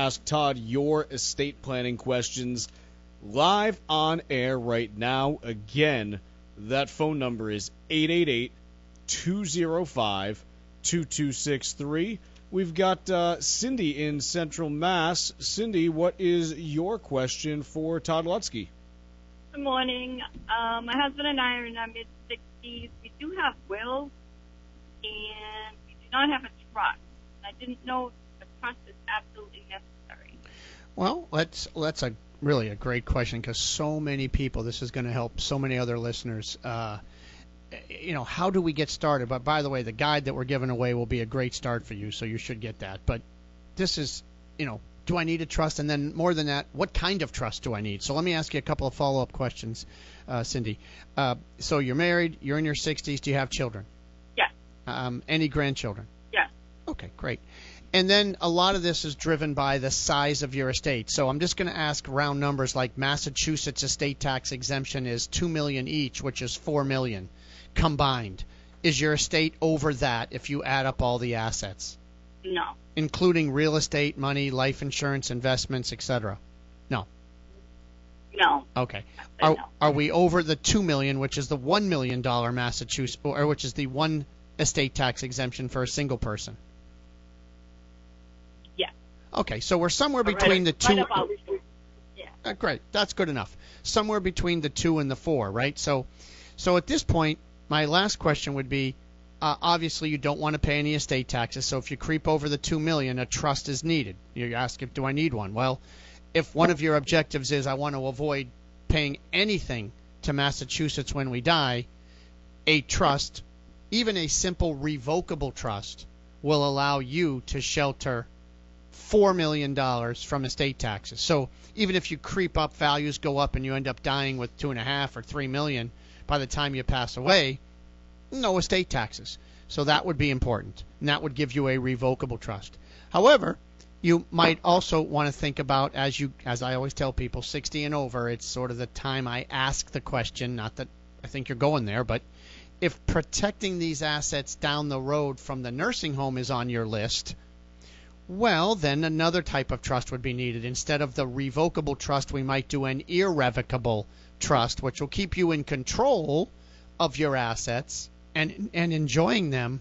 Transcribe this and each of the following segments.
ask Todd your estate planning questions live on air right now. Again, that phone number is 888-205-2263. We've got Cindy in Central Mass. Cindy, what is your question for Todd Lutzke? Good morning. My husband and I are in our mid-60s. We do have wills, and we do not have a trust. I didn't know if a trust is absolutely necessary. Well, that's really a great question, because so many people, this is going to help so many other listeners. How do we get started? But by the way, the guide that we're giving away will be a great start for you, so you should get that. But this is, do I need a trust? And then more than that, what kind of trust do I need? So let me ask you a couple of follow-up questions, Cindy. So you're married, you're in your 60s. Do you have children? Yes. Any grandchildren? Yes. Okay, great. And then a lot of this is driven by the size of your estate. So I'm just going to ask round numbers, like Massachusetts estate tax exemption is $2 million each, which is $4 million combined. Is your estate over that if you add up all the assets? No. Including real estate, money, life insurance, investments, etc.? No. No. Okay. No. Are we over the $2 million, which is the $1 million Massachusetts, or which is the one estate tax exemption for a single person? Yeah. Okay, so we're somewhere between the two. Right about, yeah. Great, that's good enough. Somewhere between the 2 and the 4, right? So at this point, my last question would be, obviously you don't want to pay any estate taxes, so if you creep over the $2 million, a trust is needed. You ask, do I need one? Well, if one of your objectives is I want to avoid paying anything to Massachusetts when we die, a trust, even a simple revocable trust, will allow you to shelter $4 million from estate taxes. So even if you creep up, values go up, and you end up dying with $2.5 or $3 million by the time you pass away, no estate taxes. So that would be important, and that would give you a revocable trust. However, you might also want to think about, as I always tell people, 60 and over, it's sort of the time I ask the question, not that I think you're going there, but if protecting these assets down the road from the nursing home is on your list, well, then another type of trust would be needed. Instead of the revocable trust, we might do an irrevocable trust, which will keep you in control of your assets and enjoying them,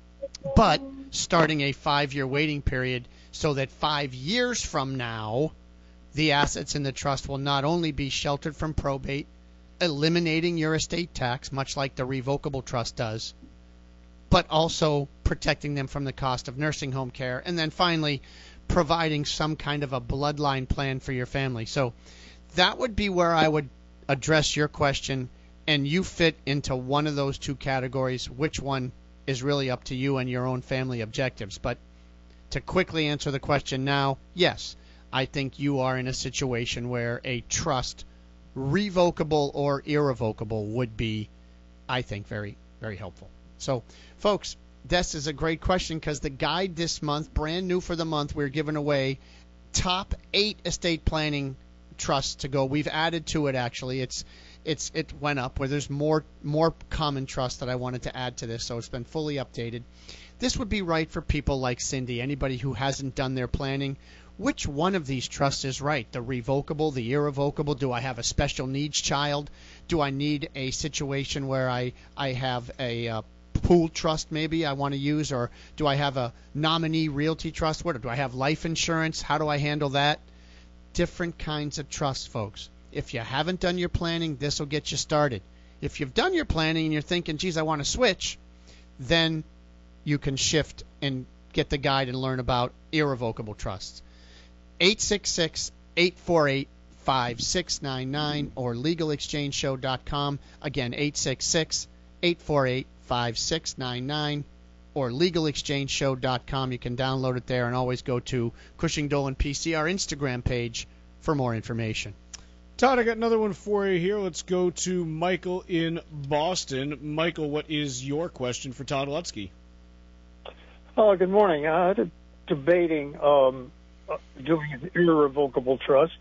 but starting a 5-year waiting period so that 5 years from now, the assets in the trust will not only be sheltered from probate, eliminating your estate tax, much like the revocable trust does, but also protecting them from the cost of nursing home care, and then finally providing some kind of a bloodline plan for your family. So that would be where I would address your question, and you fit into one of those two categories. Which one is really up to you and your own family objectives. But to quickly answer the question now, yes, I think you are in a situation where a trust, revocable or irrevocable, would be, I think, very, very helpful. So, folks, this is a great question, because the guide this month, brand new for the month, we're giving away top 8 estate planning trusts to go. We've added to it, actually. It went up where there's more common trusts that I wanted to add to this, so it's been fully updated. This would be right for people like Cindy, anybody who hasn't done their planning. Which one of these trusts is right? The revocable, the irrevocable? Do I have a special needs child? Do I need a situation where I have a pool trust maybe I want to use, or do I have a nominee realty trust? What do I have? Life insurance? How do I handle that? Different kinds of trusts, folks. If you haven't done your planning, this will get you started. If you've done your planning and you're thinking, geez, I want to switch, then you can shift and get the guide and learn about irrevocable trusts. 866-848-5699 or legalexchangeshow.com. Again, 866-848-5699 or legalexchangeshow.com. You can download it there, and always go to Cushing Dolan PC, our Instagram page, for more information. Todd, I got another one for you here. Let's go to Michael in Boston. Michael, what is your question for Todd Lutzke? Good morning. Debating doing an irrevocable trust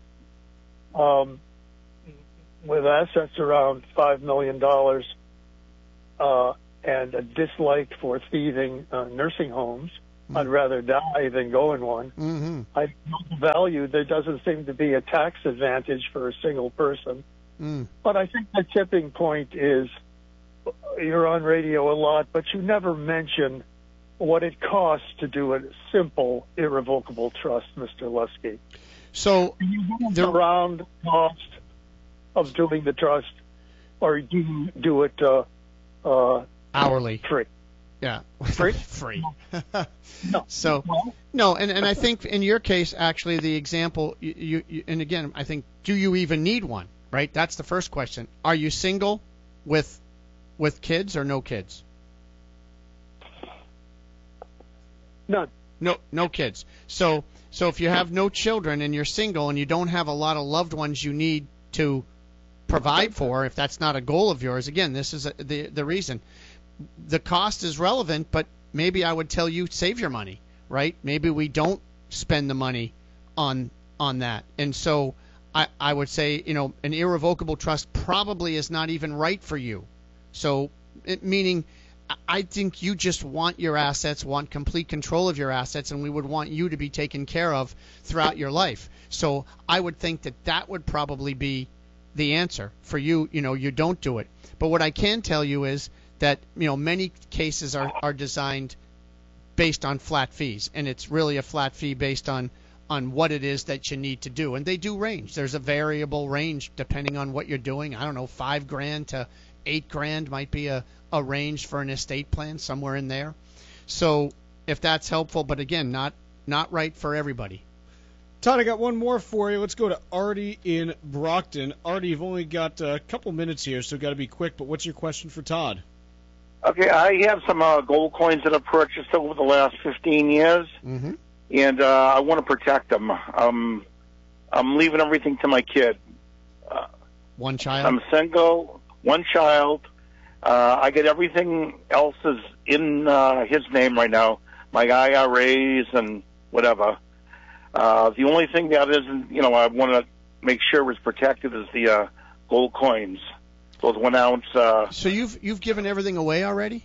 with assets around $5 million and a dislike for thieving nursing homes. I'd rather die than go in one. Mm-hmm. I know the value. There doesn't seem to be a tax advantage for a single person. Mm. But I think the tipping point is you're on radio a lot, but you never mention what it costs to do a simple, irrevocable trust, Mr. Lusky. So The round cost of doing the trust, or do you do it hourly. free? Yeah. Free? Free. No. So, Well, no, and I think in your case, actually, the example, you and again, I think, do you even need one, right? That's the first question. Are you single with kids or no kids? none. No kids. So if you have no children and you're single and you don't have a lot of loved ones you need to provide for, if that's not a goal of yours, again, this is the reason. The cost is relevant, but maybe I would tell you save your money, right? Maybe we don't spend the money on that. And so I would say, an irrevocable trust probably is not even right for you. So meaning I think you just want your assets, want complete control of your assets, and we would want you to be taken care of throughout your life. So I would think that would probably be the answer for you. You don't do it. But what I can tell you is that many cases are designed based on flat fees, and it's really a flat fee based on what it is that you need to do, and they do range. There's a variable range depending on what you're doing. I don't know, $5,000 to $8,000 might be a range for an estate plan, somewhere in there. So if that's helpful, but again, not right for everybody. Todd, I got one more for you. Let's go to Artie in Brockton. Artie, you've only got a couple minutes here, so got to be quick, but what's your question for Todd? Okay, I have some gold coins that I've purchased over the last 15 years, Mm-hmm. and I want to protect them. I'm leaving everything to my kid. One child? I'm single, one child. I get everything else is in his name right now, my IRAs and whatever. The only thing that isn't, I want to make sure is protected is the gold coins, those 1 ounce. So you've given everything away already?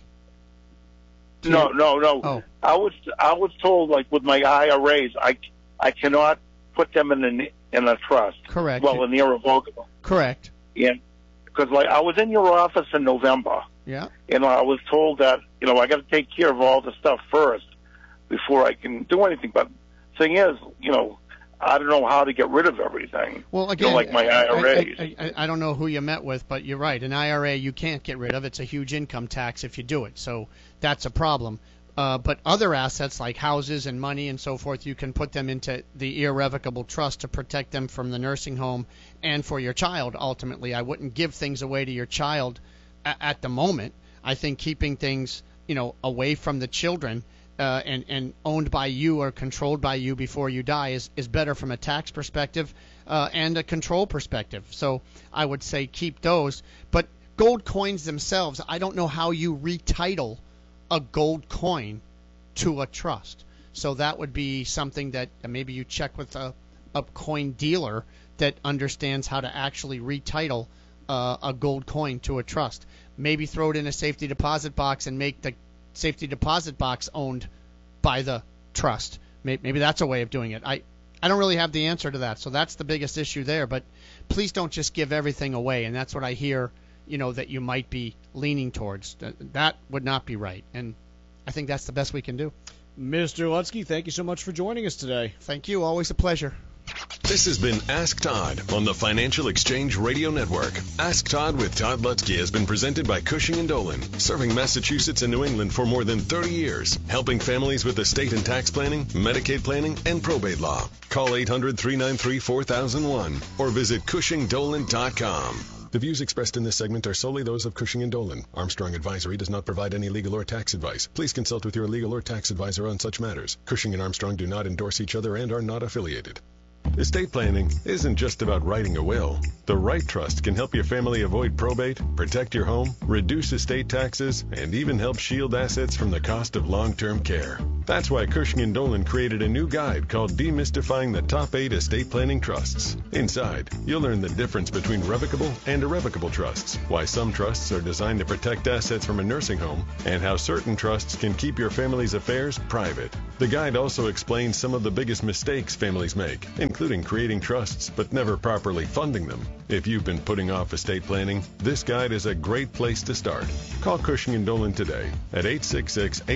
No. Oh. I was told, like with my IRAs, I cannot put them in a trust. Correct. Well, in the irrevocable. Correct. And because I was in your office in November, Yeah. and I was told that I got to take care of all the stuff first before I can do anything. But the thing is, I don't know how to get rid of everything. Well, again, like my IRAs. I don't know who you met with, but you're right. An IRA you can't get rid of. It's a huge income tax if you do it. So that's a problem. But other assets like houses and money and so forth, you can put them into the irrevocable trust to protect them from the nursing home and for your child. Ultimately, I wouldn't give things away to your child at the moment. I think keeping things, away from the children and owned by you or controlled by you before you die is better from a tax perspective and a control perspective. So I would say keep those. But gold coins themselves, I don't know how you retitle a gold coin to a trust. So that would be something that maybe you check with a coin dealer that understands how to actually retitle a gold coin to a trust. Maybe throw it in a safety deposit box and make the safety deposit box owned by the trust. Maybe that's a way of doing it. I don't really have the answer to that, so that's the biggest issue there. But please don't just give everything away, and that's what I hear, that you might be leaning towards. That would not be right, and I think that's the best we can do. Mr. Lutsky, thank you so much for joining us today. Thank you. Always a pleasure. This has been Ask Todd on the Financial Exchange Radio Network. Ask Todd with Todd Lutsky has been presented by Cushing & Dolan, serving Massachusetts and New England for more than 30 years, helping families with estate and tax planning, Medicaid planning, and probate law. Call 800-393-4001 or visit CushingDolan.com. The views expressed in this segment are solely those of Cushing & Dolan. Armstrong Advisory does not provide any legal or tax advice. Please consult with your legal or tax advisor on such matters. Cushing & Armstrong do not endorse each other and are not affiliated. Estate planning isn't just about writing a will. The right trust can help your family avoid probate, protect your home, reduce estate taxes, and even help shield assets from the cost of long-term care. That's why Cushing & Dolan created a new guide called Demystifying the Top 8 Estate Planning Trusts. Inside, you'll learn the difference between revocable and irrevocable trusts, why some trusts are designed to protect assets from a nursing home, and how certain trusts can keep your family's affairs private. The guide also explains some of the biggest mistakes families make, including creating trusts but never properly funding them. If you've been putting off estate planning, this guide is a great place to start. Call Cushing & Dolan today at 866